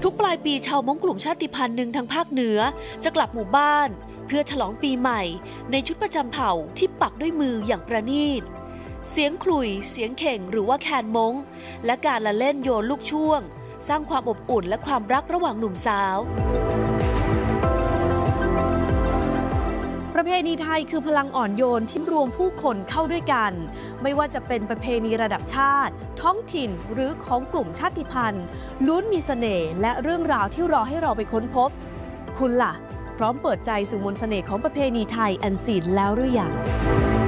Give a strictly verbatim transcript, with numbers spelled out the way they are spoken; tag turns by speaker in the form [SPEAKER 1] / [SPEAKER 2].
[SPEAKER 1] กปลายปีชาวม้งกลุ่มชาติพันธุ์หนึ่งทางภาคเหนือจะกลับหมู่บ้านเพื่อฉลองปีใหม่ในชุดประจำเผ่าที่ปักด้วยมืออย่างประณีตเสียงขลุ่ยเสียงเข่งหรือว่าแคนม้งและการละเล่นโยนลูกช่วงสร้างความอบอุ่นและความรักระหว่างหนุ่มสาวประเพณีไทยคือพลังอ่อนโยนที่รวมผู้คนเข้าด้วยกันไม่ว่าจะเป็นประเพณีระดับชาติท้องถิ่นหรือของกลุ่มชาติพันธุ์ล้วนมีเสน่ห์และเรื่องราวที่รอให้เราไปค้นพบคุณล่ะพร้อมเปิดใจสู่มนต์เสน่ห์ของประเพณีไทยอันซีนแล้วหรือยัง